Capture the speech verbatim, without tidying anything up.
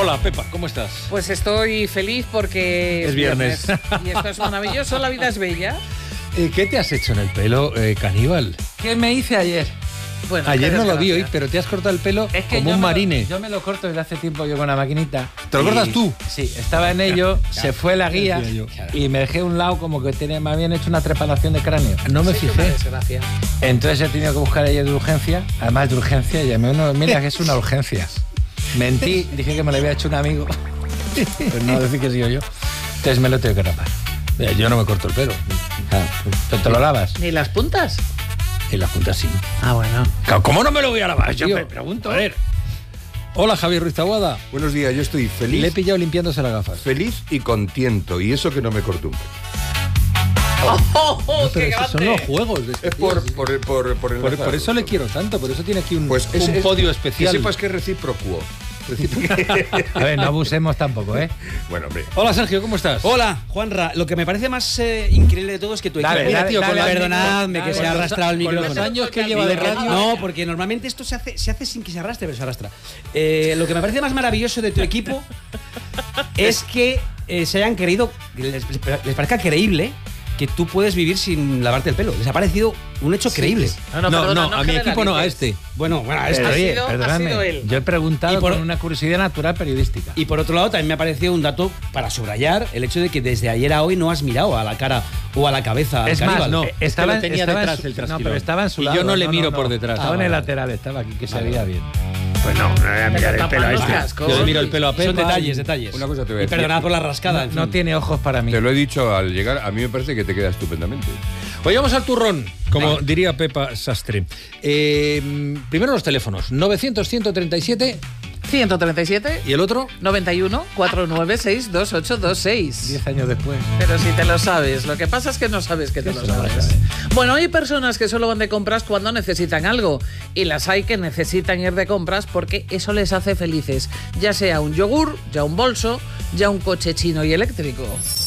Hola, Pepa, ¿cómo estás? Pues estoy feliz porque es, es viernes. viernes. Y esto es maravilloso, la vida es bella. Eh, ¿Qué te has hecho en el pelo, eh, caníbal? ¿Qué me hice ayer? Bueno, ayer no lo vi hoy, pero te has cortado el pelo es que como un marine. Lo, yo me lo corto desde hace tiempo yo con la maquinita. ¿Te lo cortas tú? Sí, estaba en ello, claro, se fue la guía claro. y me dejé un lado como que tenía, me habían hecho una trepanación de cráneo. No me sí, fijé. Entonces he tenido que buscar ayer de urgencia, además de urgencia, y llamé uno, mira que es una urgencia. Mentí, dije que me lo había hecho un amigo. Pues no decir que sigo yo. Entonces me lo tengo que rapar. Yo no me corto el pelo. ¿Te, te lo lavas? ¿Ni las puntas? En la punta sí. Ah, bueno. ¿Cómo no me lo voy a lavar? Yo Tío, me pregunto. A ver. Hola, Javier Ruiz Taboada. Buenos días, yo estoy feliz. Le he pillado limpiándose las gafas. Feliz y contento, y eso que no me corto un pelo. ¡Oh, oh, oh No, pero qué esos son grande! los juegos. De este Es tío. por, por, por, por, Por, por eso le quiero tanto, por eso tiene aquí un, Pues es, un es- podio especial. Que sepas que es recíproco. A ver, no abusemos tampoco, ¿eh? Bueno, hombre. Hola, Sergio, ¿cómo estás? Hola, Juanra. Lo que me parece más eh, increíble de todo es que tu equipo... Dale, Mira, dale, tío, dale, con la- Perdonadme dale, que se con ha los- arrastrado el Con micrófono. los años que lleva de radio. No, porque normalmente esto se hace, se hace sin que se arrastre, pero se arrastra. Eh, lo que me parece más maravilloso de tu equipo es que eh, se hayan creído, les, les parezca creíble que tú puedes vivir sin lavarte el pelo. Les ha parecido un hecho creíble. No, no, perdona, a mi equipo no, a generalices. este. Bueno, bueno, a Pero, este. ha oye, sido- ha perdóname, sido él. yo he preguntado Y por- con una curiosidad natural periodística. Y por otro lado, también me ha parecido un dato para subrayar el hecho de que desde ayer a hoy no has mirado a la cara o a la cabeza. Es al más, caníbal. no, es que estaba, lo tenía estaba detrás en su, el no, trasquilón. pero estaba en su Y lado. yo no le miro por detrás. Estaba Ah, en el vale. lateral, estaba aquí, que se veía bien. Pues no, no voy a mirar el pelo a este. cascos. Yo le miro el pelo a Pepa. Son detalles, detalles. Una cosa te voy a Y decir. perdonad por la rascada. No, en no fin. tiene ojos para mí. Te lo he dicho al llegar, a mí me parece que te queda estupendamente. Hoy vamos al turrón, como diría Pepa Sastre. Eh, primero los teléfonos. novecientos, ciento treinta y siete. ciento treinta y siete, ¿Y el otro? noventa y uno, cuatrocientos noventa y seis, veintiocho veintiséis. Diez años después. Pero si te lo sabes, lo que pasa es que no sabes que te lo sabes. Bueno, hay personas que solo van de compras cuando necesitan algo y las hay que necesitan ir de compras porque eso les hace felices, ya sea un yogur, ya un bolso, ya un coche chino y eléctrico.